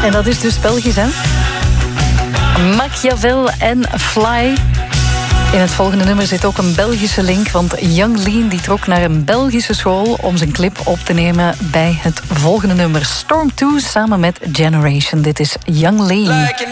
En dat is dus Belgisch, hè? Machiavel en Fly. In het volgende nummer zit ook een Belgische link, want Young Lean die trok naar een Belgische school om zijn clip op te nemen bij het volgende nummer. Storm 2 samen met Generation. Dit is Young Lean. Like